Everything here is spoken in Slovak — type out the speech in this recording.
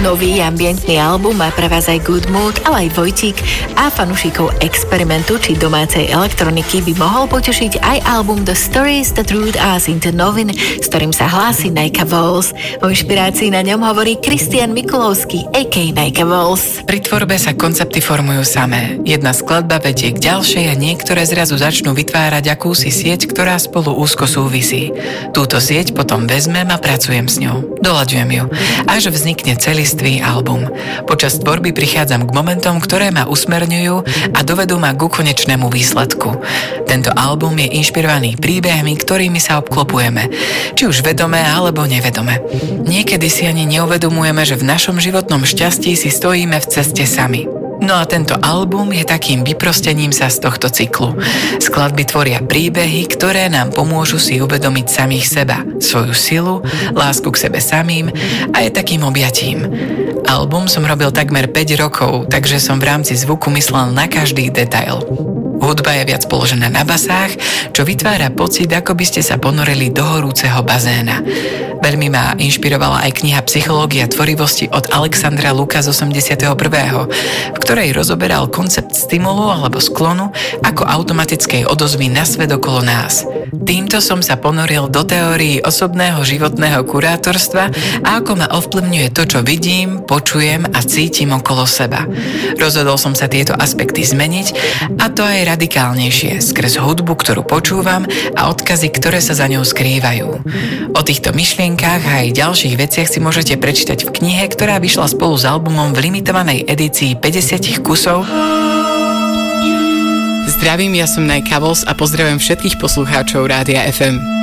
Nový ambientný album má pre vás aj Good Mood, ale aj Vojtík a fanúšikov experimentu či domácej elektroniky by mohol potešiť aj album The Stories That Root Us Into Novin, s ktorým sa hlási Najka Walls. O inšpirácii na ňom hovorí Kristian Mikulovský, a.k.a. Najka Walls. Pri tvorbe sa koncepty formujú samé. Jedna skladba vedie k ďalšej a niektoré zrazu začnú vytvárať akúsi sieť, ktorá spolu úzko súvisí. Túto sieť potom vezmem a pracujem s ňou. Doľaďujem ju, až vznikne celistvý album. Počas tvorby prichádzam k momentom, ktoré ma usmerňujú a dovedú ma ku konečnému výsledku. Tento album je inšpirovaný príbehmi, ktorými sa obklopujeme, či už vedome alebo nevedome. Niekedy si ani neuvedomujeme, že v našom životnom šťastí si stojíme v ceste sami. No a tento album je takým vyprostením sa z tohto cyklu. Skladby tvoria príbehy, ktoré nám pomôžu si uvedomiť samých seba, svoju silu, lásku k sebe samým a je takým objatím. Album som robil takmer 5 rokov, takže som v rámci zvuku myslel na každý detail. Hudba je viac položená na basách, čo vytvára pocit, ako by ste sa ponorili do horúceho bazéna. Veľmi ma inšpirovala aj kniha Psychológia tvorivosti od Alexandra Luka z 81., v ktorej rozoberal koncept stimulu alebo sklonu ako automatickej odozvy na svet okolo nás. Týmto som sa ponoril do teórií osobného životného kurátorstva a ako ma ovplyvňuje to, čo vidím, počujem a cítim okolo seba. Rozhodol som sa tieto aspekty zmeniť, a to aj radikálnejšie, skrz hudbu, ktorú počúvam a odkazy, ktoré sa za ňou skrývajú. O týchto myšlienkach a aj ďalších veciach si môžete prečítať v knihe, ktorá vyšla spolu s albumom v limitovanej edícii 50 kusov. Zdravím, ja som Najka Walls a pozdravujem všetkých poslucháčov Rádia FM.